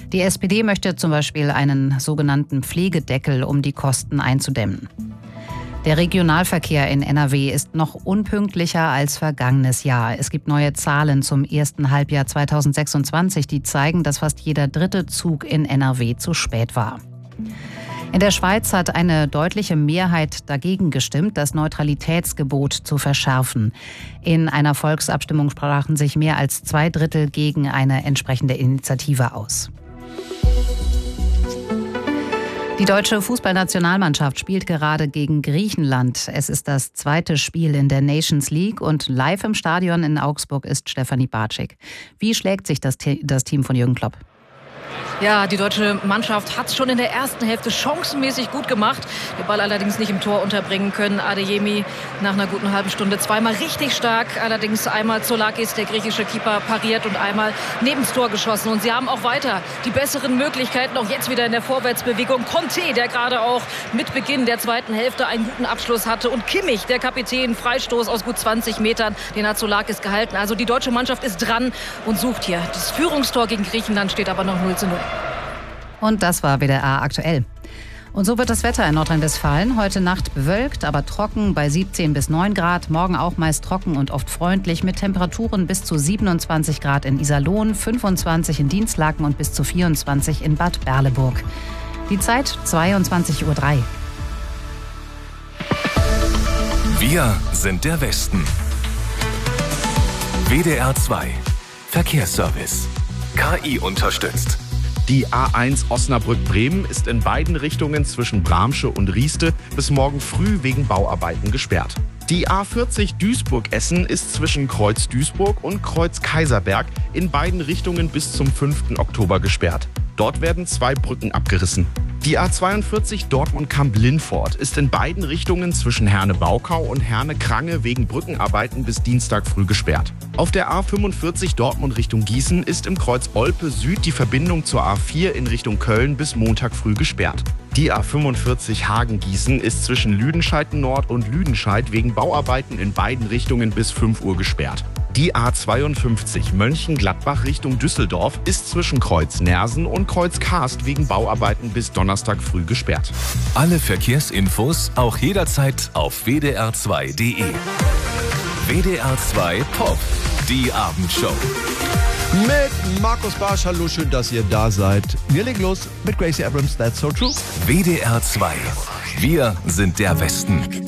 Die SPD möchte zum Beispiel einen sogenannten Pflegedeckel, um die Kosten einzudämmen. Der Regionalverkehr in NRW ist noch unpünktlicher als vergangenes Jahr. Es gibt neue Zahlen zum ersten Halbjahr 2026, die zeigen, dass fast jeder dritte Zug in NRW zu spät war. In der Schweiz hat eine deutliche Mehrheit dagegen gestimmt, das Neutralitätsgebot zu verschärfen. In einer Volksabstimmung sprachen sich mehr als 2/3 gegen eine entsprechende Initiative aus. Die deutsche Fußballnationalmannschaft spielt gerade gegen Griechenland. Es ist das zweite Spiel in der Nations League und live im Stadion in Augsburg ist Stefanie Bartschik. Wie schlägt sich das Team von Jürgen Klopp? Ja, die deutsche Mannschaft hat es schon in der ersten Hälfte chancenmäßig gut gemacht. Den Ball allerdings nicht im Tor unterbringen können. Adeyemi nach einer guten halben Stunde zweimal richtig stark. Allerdings einmal Zoulakis, der griechische Keeper, pariert und einmal neben das Tor geschossen. Und sie haben auch weiter die besseren Möglichkeiten. Auch jetzt wieder in der Vorwärtsbewegung. Conte, der gerade auch mit Beginn der zweiten Hälfte einen guten Abschluss hatte. Und Kimmich, der Kapitän, Freistoß aus gut 20 Metern. Den hat Zoulakis gehalten. Also die deutsche Mannschaft ist dran und sucht hier. Das Führungstor gegen Griechenland steht aber noch 0:0. Und das war WDR aktuell. Und so wird das Wetter in Nordrhein-Westfalen. Heute Nacht bewölkt, aber trocken bei 17 bis 9 Grad. Morgen auch meist trocken und oft freundlich mit Temperaturen bis zu 27 Grad in Iserlohn, 25 in Dinslaken und bis zu 24 in Bad Berleburg. Die Zeit 22:03 Uhr. Wir sind der Westen. WDR 2 Verkehrsservice. KI unterstützt. Die A1 Osnabrück-Bremen ist in beiden Richtungen zwischen Bramsche und Rieste bis morgen früh wegen Bauarbeiten gesperrt. Die A40 Duisburg-Essen ist zwischen Kreuz Duisburg und Kreuz Kaiserberg in beiden Richtungen bis zum 5. Oktober gesperrt. Dort werden 2 Brücken abgerissen. Die A42 Dortmund-Kamp-Lindfort ist in beiden Richtungen zwischen Herne-Baukau und Herne-Krange wegen Brückenarbeiten bis Dienstag früh gesperrt. Auf der A45 Dortmund Richtung Gießen ist im Kreuz Olpe Süd die Verbindung zur A4 in Richtung Köln bis Montag früh gesperrt. Die A45 Hagen-Gießen ist zwischen Lüdenscheid-Nord und Lüdenscheid wegen Bauarbeiten in beiden Richtungen bis 5 Uhr gesperrt. Die A52 Mönchengladbach Richtung Düsseldorf ist zwischen Kreuz Nersen und Kreuz Karst wegen Bauarbeiten bis Donnerstag früh gesperrt. Alle Verkehrsinfos auch jederzeit auf wdr2.de. WDR 2 Pop, die Abendshow. Mit Markus Barsch, hallo, schön, dass ihr da seid. Wir legen los mit Gracie Abrams, That's So True. WDR 2, wir sind der Westen.